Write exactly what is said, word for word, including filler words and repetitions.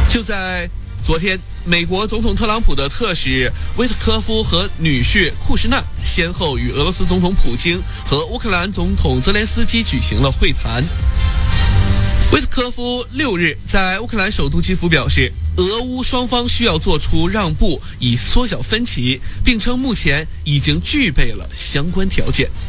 就在昨天，美国总统特朗普的特使威特科夫和女婿库什纳先后与俄罗斯总统普京和乌克兰总统泽连斯基举行了会谈。威特科夫六日在乌克兰首都基辅表示，俄乌双方需要做出让步，以缩小分歧，并称目前已经具备了相关条件。